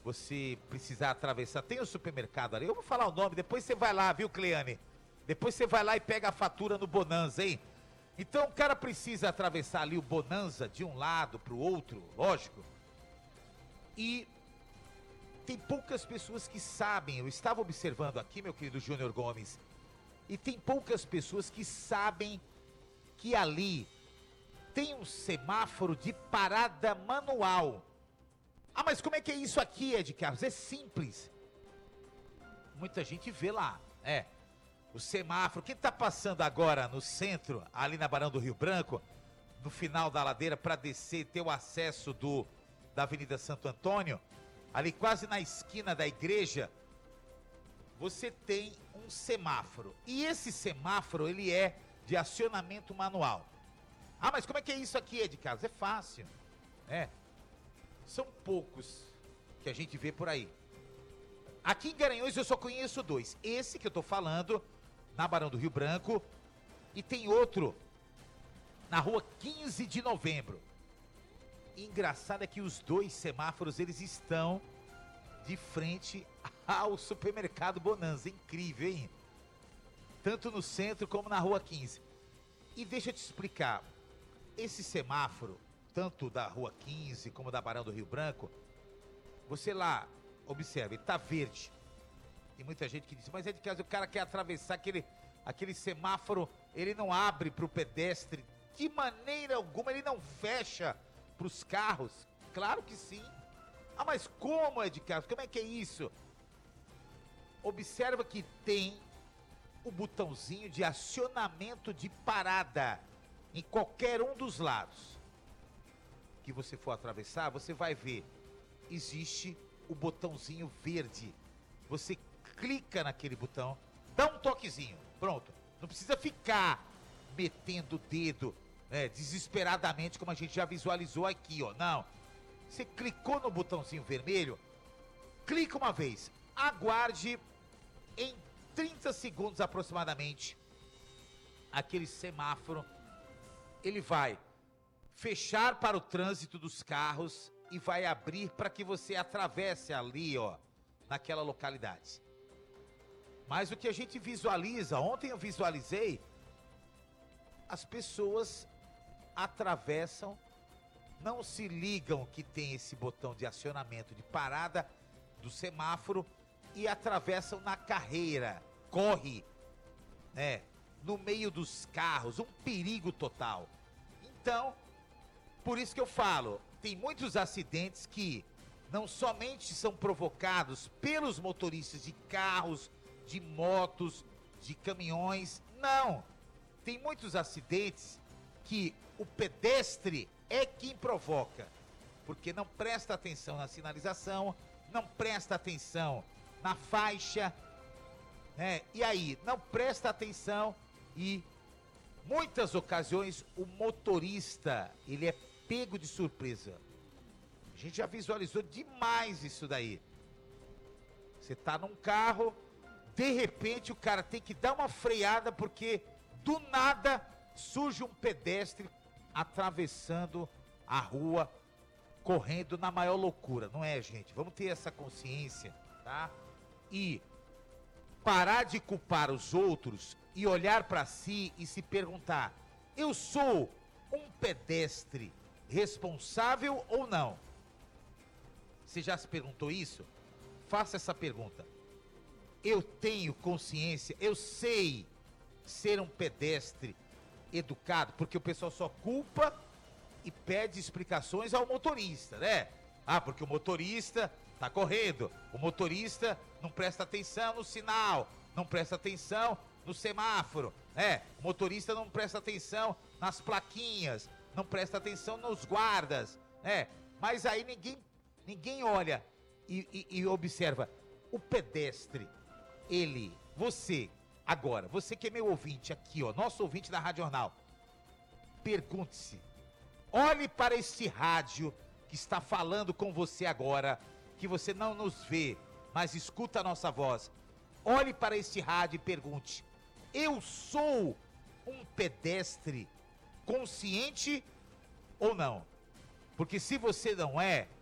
você precisar atravessar, tem um supermercado ali, eu vou falar o nome, depois você vai lá, viu, Cleane? Depois você vai lá e pega a fatura no Bonanza, hein? Então o cara precisa atravessar ali o Bonanza de um lado pro outro, lógico. E tem poucas pessoas que sabem, eu estava observando aqui, meu querido Júnior Gomes, e tem poucas pessoas que sabem que ali tem um semáforo de parada manual. Ah, mas como é que é isso aqui, Ed Carlos? É simples. Muita gente vê lá, o semáforo. Quem tá passando agora no centro, ali na Barão do Rio Branco, no final da ladeira para descer, ter o acesso da Avenida Santo Antônio, ali quase na esquina da igreja, você tem um semáforo. E esse semáforo, ele é de acionamento manual. Ah, mas como é que é isso aqui, Ed Carlos? É fácil. São poucos que a gente vê por aí. Aqui em Garanhuns eu só conheço dois. Esse que eu tô falando, na Barão do Rio Branco, e tem outro na rua 15 de novembro. E engraçado é que os dois semáforos, eles estão de frente ao supermercado Bonanza. Incrível, hein? Tanto no centro como na rua 15. E deixa eu te explicar. Esse semáforo, tanto da rua 15 como da Barão do Rio Branco, você lá, observa, ele tá verde. Tem muita gente que diz, mas é de casa, o cara quer atravessar aquele semáforo, ele não abre pro pedestre de maneira alguma, ele não fecha pros carros. Claro que sim. Ah, mas como, Ed Carlos? Como é que é isso? Observa que tem o botãozinho de acionamento de parada em qualquer um dos lados que você for atravessar, você vai ver, existe o botãozinho verde. Você clica naquele botão, dá um toquezinho, pronto. Não precisa ficar metendo o dedo, desesperadamente, como a gente já visualizou aqui, ó. Não. Você clicou no botãozinho vermelho, clica uma vez, aguarde em 30 segundos aproximadamente, aquele semáforo, ele vai fechar para o trânsito dos carros e vai abrir para que você atravesse ali, ó, naquela localidade. Mas o que a gente visualiza, ontem eu visualizei, as pessoas atravessam, não se ligam que tem esse botão de acionamento de parada do semáforo e atravessam na carreira, corre, no meio dos carros, um perigo total. Então, por isso que eu falo, tem muitos acidentes que não somente são provocados pelos motoristas de carros, de motos, de caminhões, não. Tem muitos acidentes que o pedestre é quem provoca, porque não presta atenção na sinalização, não presta atenção na faixa, e aí, não presta atenção e muitas ocasiões o motorista, ele é pego de surpresa. A gente já visualizou demais isso daí. Você tá num carro, de repente o cara tem que dar uma freada porque do nada surge um pedestre atravessando a rua, correndo na maior loucura. Não é, gente? Vamos ter essa consciência, tá? E parar de culpar os outros e olhar para si e se perguntar: eu sou um pedestre responsável ou não? Você já se perguntou isso? Faça essa pergunta. Eu tenho consciência, eu sei ser um pedestre educado, porque o pessoal só culpa e pede explicações ao motorista, né? Ah, porque o motorista tá correndo, o motorista não presta atenção no sinal, não presta atenção no semáforo, o motorista não presta atenção nas plaquinhas, não presta atenção nos guardas, mas aí ninguém olha e observa. O pedestre, você que é meu ouvinte aqui, ó, nosso ouvinte da Rádio Jornal, pergunte-se, olhe para este rádio que está falando com você agora, que você não nos vê, mas escuta a nossa voz. Olhe para este rádio e pergunte: eu sou um pedestre consciente ou não? Porque se você não é,